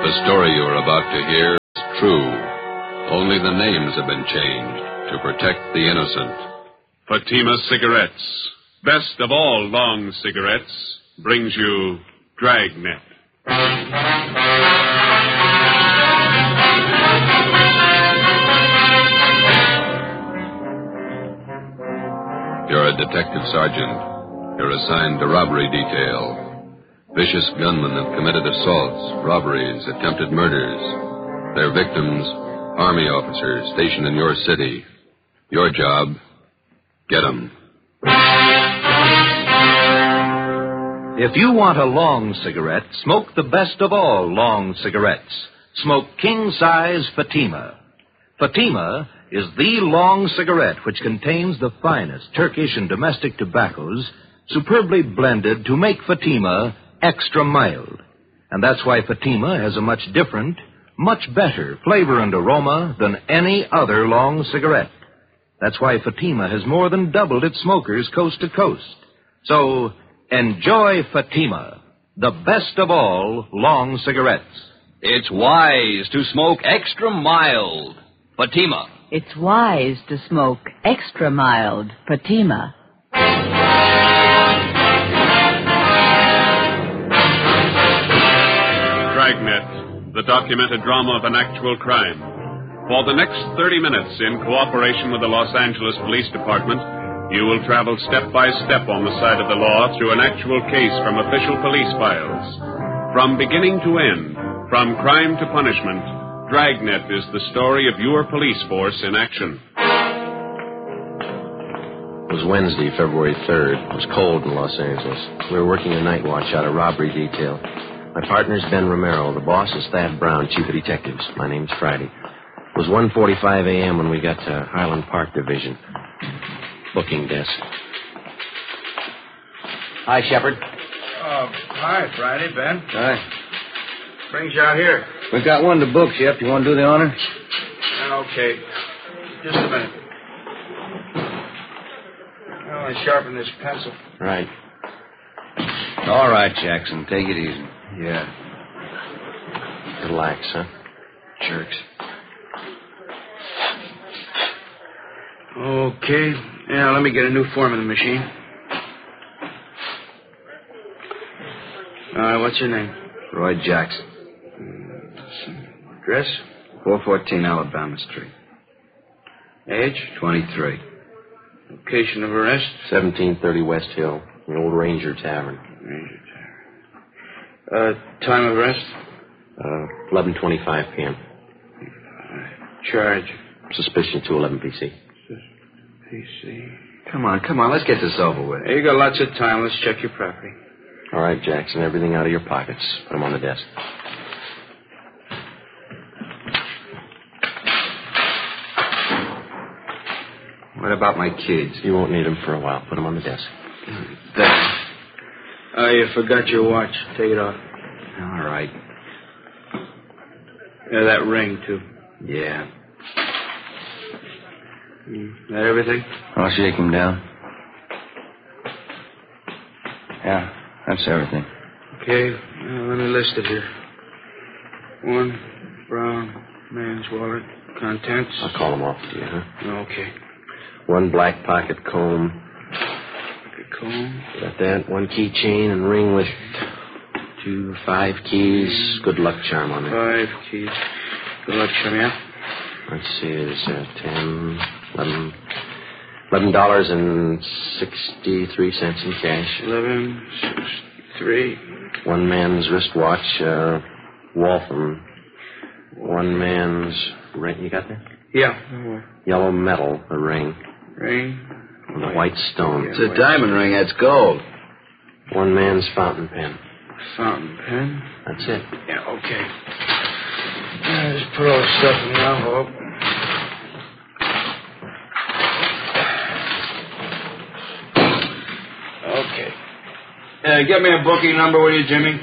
The story you are about to hear is true. Only the names have been changed to protect the innocent. Fatima Cigarettes, best of all long cigarettes, brings you Dragnet. You're a detective sergeant. You're assigned to robbery detail. Vicious gunmen have committed assaults, robberies, attempted murders. Their victims, Army officers stationed in your city. Your job, get 'em. If you want a long cigarette, smoke the best of all long cigarettes. Smoke king-size Fatima. Fatima is the long cigarette which contains the finest Turkish and domestic tobaccos superbly blended to make Fatima extra mild. And that's why Fatima has a much different, much better flavor and aroma than any other long cigarette. That's why Fatima has more than doubled its smokers coast to coast. So, enjoy Fatima, the best of all long cigarettes. It's wise to smoke extra mild. Fatima. It's wise to smoke extra mild Fatima. Dragnet, the documented drama of an actual crime. For the next 30 minutes, in cooperation with the Los Angeles Police Department, you will travel step by step on the side of the law through an actual case from official police files. From beginning to end, from crime to punishment, Dragnet is the story of your police force in action. It was Wednesday, February 3rd. It was cold in Los Angeles. We were working a night watch out of robbery detail. My partner's Ben Romero. The boss is Thad Brown, chief of detectives. My name's Friday. It was 1:45 a.m. when we got to Highland Park Division. Booking desk. Hi, Shepard. Hi, Friday, Ben. Hi. Brings you out here. We've got one to book, Shep. You want to do the honor? Okay. Just a minute. Well, I sharpen this pencil. Right. All right, Jackson. Take it easy. Yeah. Relax, huh? Jerks. Okay. Now, let me get a new form in the machine. All right, what's your name? Roy Jackson. Address? 414 Alabama Street. Age? 23. Location of arrest? 1730 West Hill, the old Ranger Tavern. Ranger Tavern. Time of arrest? 11:25 p.m. Charge? Suspicion 211 PC. PC. Come on. Let's get this over with. Hey, you got lots of time. Let's check your property. All right, Jackson, everything out of your pockets. Put them on the desk. What about my kids? You won't need them for a while. Put them on the desk. Thanks. Oh, you forgot your watch. Take it off. All right. Yeah, that ring, too. Yeah. That everything? I'll shake him down. Yeah, that's everything. Okay, let me list it here. 1 brown man's wallet, contents. I'll call them off to you, huh? Okay. 1 black pocket comb. Pocket comb. Got that. 1 keychain and ring with 5 keys. Good luck charm on it. 5 keys. Good luck, Chum, yeah? Let's see, there's $11.63 in cash. 11.63. 1 man's wristwatch, Waltham. 1 man's ring. You got that? Yeah. Yellow metal, a ring. Ring. With a white stone. It's a diamond ring. That's gold. 1 man's fountain pen. Fountain pen. That's it. Yeah, okay. Just put all the stuff in the envelope. Okay. Get me a booking number, will you, Jimmy?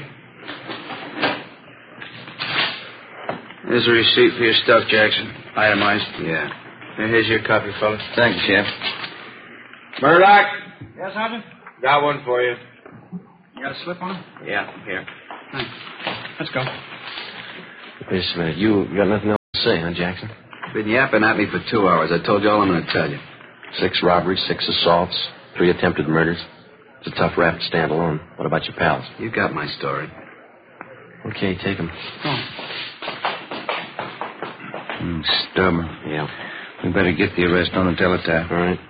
There's a receipt for your stuff, Jackson. Itemized. Yeah. And here's your copy, fellas. Thank you, Shep. Murdoch. Yes, Sergeant? Got one for you. You got a slip on it? Yeah, here. Thanks. Let's go. Wait just a minute. You got nothing else to say, huh, Jackson? Been yapping at me for 2 hours. I told you all I'm going to tell you. 6 robberies, 6 assaults, 3 attempted murders. It's a tough rap to stand alone. What about your pals? You got my story. Okay, take them. Stubborn. Yeah. We better get the arrest on the teletype. All right.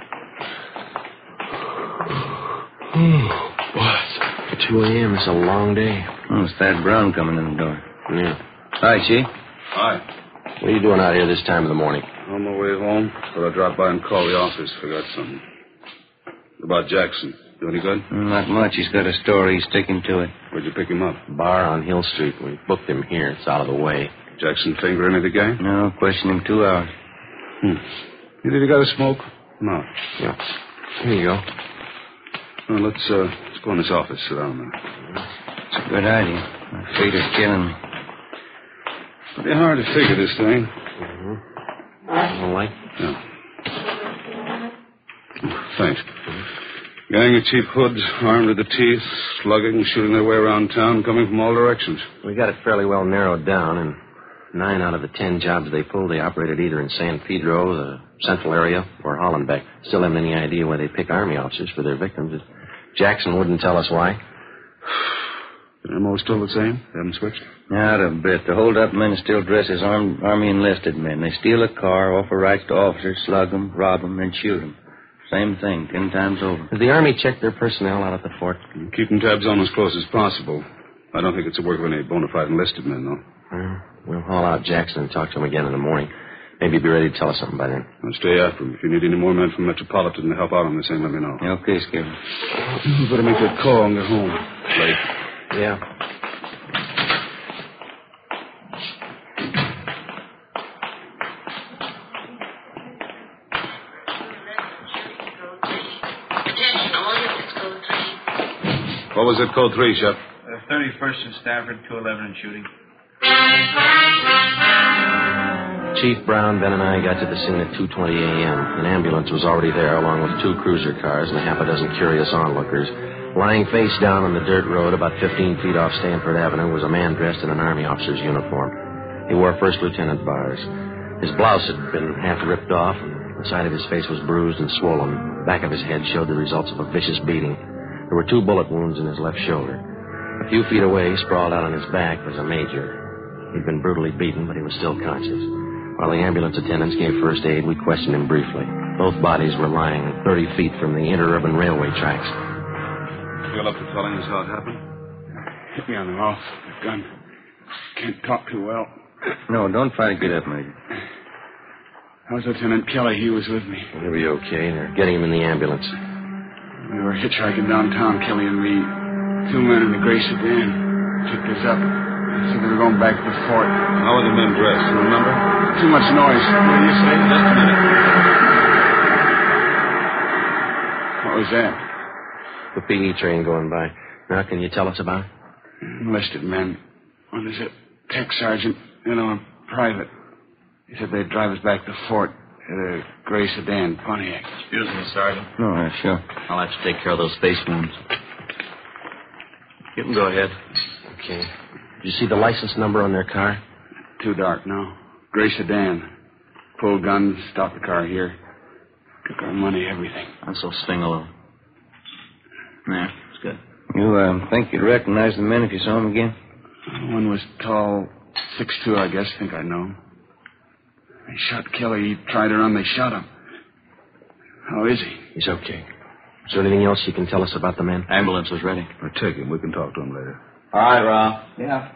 What? 2 a.m. It's a long day. Oh, it's Thad Brown coming in the door. Yeah. Hi, Chief. Hi. What are you doing out here this time of the morning? On my way home, thought I'd drop by and call the office. Forgot something. What about Jackson? Do any good? Not much. He's got a story. He's sticking to it. Where'd you pick him up? Bar on Hill Street. We booked him here. It's out of the way. Jackson finger any of the gang? No, questioned him 2 hours. You think he got a smoke? No. Yeah. Here you go. Well, let's go in this office. Sit down there. It's a good idea. My feet are killing me. Pretty hard to figure this thing. All right. Yeah. Thanks. Gang of cheap hoods, armed to the teeth, slugging, shooting their way around town, coming from all directions. We got it fairly well narrowed down, and 9 out of the 10 jobs they pulled, they operated either in San Pedro, the central area, or Hollenbeck. Still haven't any idea why they pick Army officers for their victims. Jackson wouldn't tell us why. They're most still the same? They haven't switched? Not a bit. The hold-up men still dress as Army enlisted men. They steal a car, offer rights to officers, slug them, rob them, and shoot them. Same thing, 10 times over. Has the Army checked their personnel out at the fort? Keeping tabs on as close as possible. I don't think it's the work of any bona fide enlisted men, though. We'll haul out Jackson and talk to him again in the morning. Maybe he'll be ready to tell us something by then. I'll stay after him. If you need any more men from Metropolitan to help out on this thing, let me know. Okay, Skipper. You better make that call and get home. Late. Yeah. What was it, code 3, Shep? 31st and Stafford, 211 and shooting. Chief Brown, Ben, and I got to the scene at 2:20 a.m. An ambulance was already there, along with 2 cruiser cars and a half a dozen curious onlookers. Lying face down on the dirt road about 15 feet off Stanford Avenue was a man dressed in an Army officer's uniform. He wore first lieutenant bars. His blouse had been half ripped off, and the side of his face was bruised and swollen. The back of his head showed the results of a vicious beating. There were 2 bullet wounds in his left shoulder. A few feet away, sprawled out on his back, was a major. He'd been brutally beaten, but he was still conscious. While the ambulance attendants gave first aid, we questioned him briefly. Both bodies were lying 30 feet from the interurban railway tracks. Feel up to telling us how it happened? Hit me on the mouth. The gun. Can't talk too well. No, don't try to get up, Major. How's Lieutenant Kelly? He was with me. He'll be okay. They're getting him in the ambulance. We were hitchhiking downtown, Kelly and me. 2 men in the gray sedan picked us up. Said they were going back to the fort. How were the men dressed? You remember? Too much noise. What do you say? Just a minute. What was that? The PE train going by. Now, can you tell us about it? Enlisted men. One is a tech sergeant, and a private. He said they'd drive us back to the fort in a gray sedan, Pontiac. Excuse me, Sergeant. No, sure. I'll have to take care of those face wounds. You can go ahead. Okay. Did you see the license number on their car? Too dark now. Gray sedan. Pulled guns, stopped the car here. Took our money, everything. That's so sting a little. There, it's good. You think you'd recognize the men if you saw them again? One was tall, 6'2", I guess. Think I know him. They shot Kelly. He tried to run. They shot him. How is he? He's okay. Is there anything else you can tell us about the men? Ambulance is ready. Well, take him. We can talk to him later. All right, Rob. Yeah.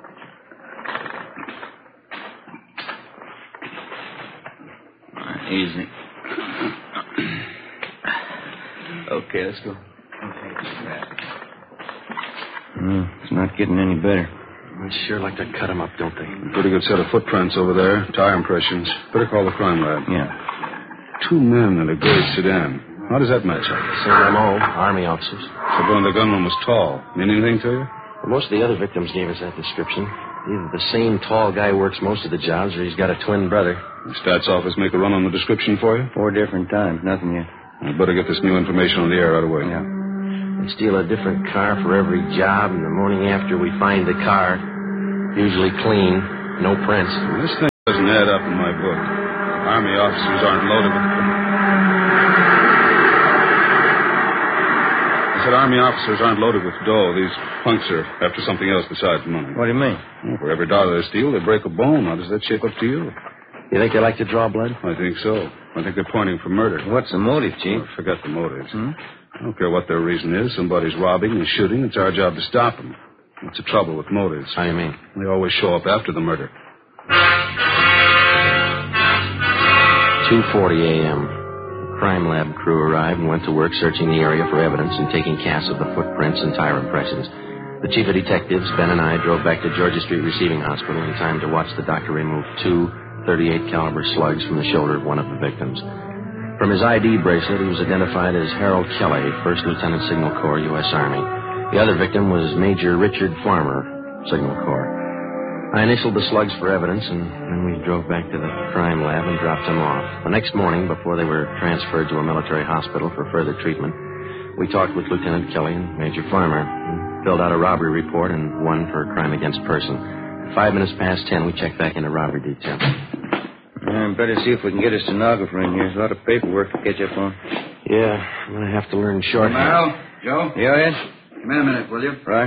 All right, easy. Okay, let's go. It's not getting any better. I'd sure like to cut him up, don't they? Pretty good set of footprints over there. Tire impressions. Better call the crime lab. Yeah. 2 men in a gray sedan. How does that match up? Same MO, Army officers. Supposing the gunman was tall. Mean anything to you? Well, most of the other victims gave us that description. Either the same tall guy works most of the jobs, or he's got a twin brother. The stats office make a run on the description for you? 4 different times. Nothing yet. I'd better get this new information on the air right away. Yeah. They steal a different car for every job, and the morning after we find the car, Usually clean, no prints. This thing doesn't add up in my book. Army officers aren't loaded with... I said Army officers aren't loaded with dough. These punks are after something else besides money. What do you mean? Well, for every dollar they steal, they break a bone. How does that shape up to you? You think they like to draw blood? I think so. I think they're pointing for murder. What's the motive, Chief? Oh, forget the motives. I don't care what their reason is. Somebody's robbing and shooting. It's our job to stop them. What's the trouble with motives? How do you mean? They always show up after the murder. 2:40 a.m. The crime lab crew arrived and went to work searching the area for evidence and taking casts of the footprints and tire impressions. The chief of detectives, Ben, and I drove back to Georgia Street Receiving Hospital in time to watch the doctor remove 2 .38 caliber slugs from the shoulder of one of the victims. From his ID bracelet, he was identified as Harold Kelly, 1st Lieutenant Signal Corps, U.S. Army. The other victim was Major Richard Farmer, Signal Corps. I initialed the slugs for evidence, and then we drove back to the crime lab and dropped them off. The next morning, before they were transferred to a military hospital for further treatment, we talked with Lieutenant Kelly and Major Farmer and filled out a robbery report and one for a crime against person. 5 minutes past 10, we checked back into robbery detail. Better see if we can get a stenographer in here. There's a lot of paperwork to catch up on. Yeah, I'm going to have to learn shorthand. Merrill, Joe? Yeah, Ed? Come in a minute, will you? Right.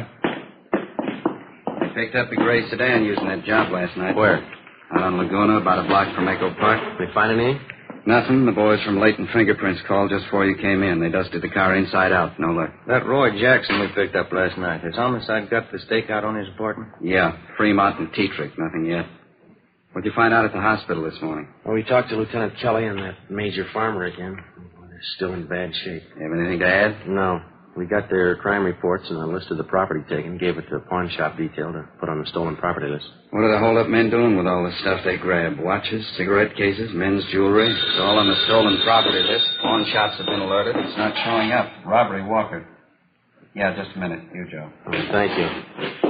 I picked up a gray sedan using that job last night. Where? Out on Laguna, about a block from Echo Park. They find anything? Nothing. The boys from Leighton Fingerprints called just before you came in. They dusted the car inside out. No luck. That Roy Jackson we picked up last night. Has homicide got the stakeout on his apartment? Yeah, Fremont and Tetrick. Nothing yet. What'd you find out at the hospital this morning? Well, we talked to Lieutenant Kelly and that Major Farmer again. They're still in bad shape. You have anything to add? No. We got their crime reports and a list of the property taken, gave it to the pawn shop detail to put on the stolen property list. What are the hold-up men doing with all the stuff they grabbed? Watches, cigarette cases, men's jewelry? It's all on the stolen property list. Pawn shops have been alerted. It's not showing up. Robbery, Walker. Yeah, just a minute. You, Joe. Oh, thank you.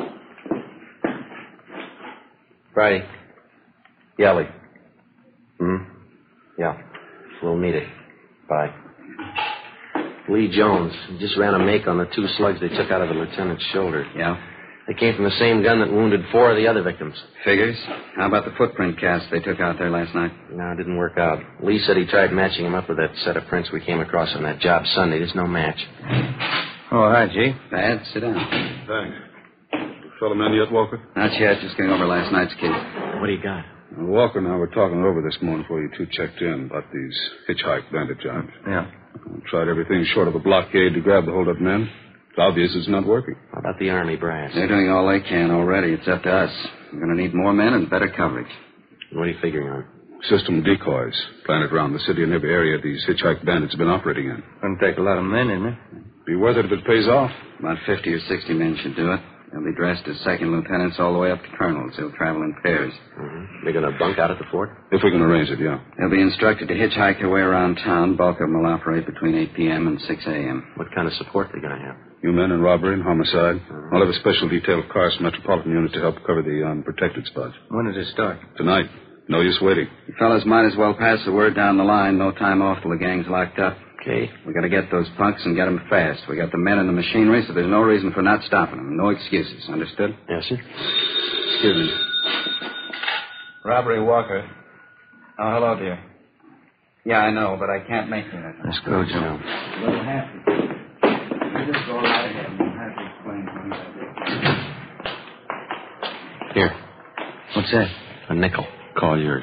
Friday. Yelly. Yeah. We'll meet it. Bye. Lee Jones. He just ran a make on the 2 slugs they took out of the lieutenant's shoulder. Yeah? They came from the same gun that wounded 4 of the other victims. Figures. How about the footprint cast they took out there last night? No, it didn't work out. Lee said he tried matching him up with that set of prints we came across on that job Sunday. There's no match. Oh, hi, G. Bad. Sit down. Thanks. You fill them in yet, Walker? Not yet. Just going over last night's case. What do you got? Walker and I were talking over this morning before you 2 checked in about these hitchhike bandit jobs. Yeah. Tried everything short of a blockade to grab the hold-up men. It's obvious it's not working. How about the Army brass? They're doing all they can already. It's up to us. We're going to need more men and better coverage. What are you figuring on? System of decoys planted around the city and every area these hitchhike bandits have been operating in. Gonna take a lot of men, isn't it? Be worth it if it pays off. About 50 or 60 men should do it. They'll be dressed as second lieutenants all the way up to colonels. They'll travel in pairs. They're going to bunk out at the fort? If we can arrange it, yeah. They'll be instructed to hitchhike their way around town. Bulk of them will operate between 8 p.m. and 6 a.m. What kind of support are they going to have? You men in robbery and homicide. I'll have a special detail of cars from Metropolitan Unit to help cover the unprotected spots. When does it start? Tonight. No use waiting. You fellas might as well pass the word down the line. No time off till the gang's locked up. Okay. We got to get those punks and get them fast. We got the men and the machinery, so there's no reason for not stopping them. No excuses. Understood? Yes, sir. Excuse me. Robbery, Walker. Oh, hello, dear. Yeah, I know, but I can't make you that. Let's go, Joe. We'll have to. You just go right ahead. We'll have to explain things I did. Here. What's that? A nickel. Call yours.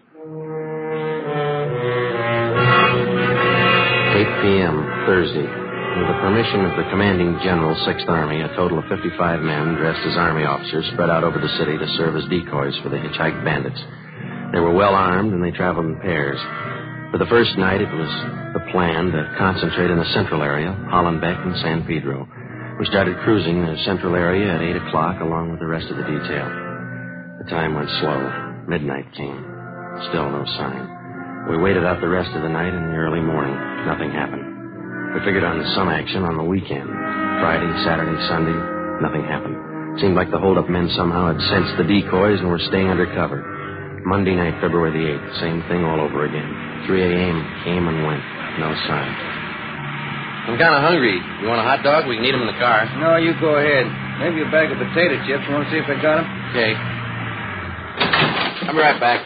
8 p.m., Thursday. With the permission of the commanding general, 6th Army, a total of 55 men dressed as Army officers spread out over the city to serve as decoys for the hitchhike bandits. They were well armed, and they traveled in pairs. For the first night, it was the plan to concentrate in the central area, Hollenbeck and San Pedro. We started cruising the central area at 8 o'clock along with the rest of the detail. The time went slow. Midnight came. Still no sign. We waited out the rest of the night and the early morning. Nothing happened. We figured on some action on the weekend. Friday, Saturday, Sunday, nothing happened. Seemed like the hold-up men somehow had sensed the decoys and were staying under cover. Monday night, February the 8th, same thing all over again. 3 a.m. came and went. No sign. I'm kind of hungry. You want a hot dog? We can eat them in the car. No, you go ahead. Maybe a bag of potato chips. Want to see if they got them? Okay. I'll be right back.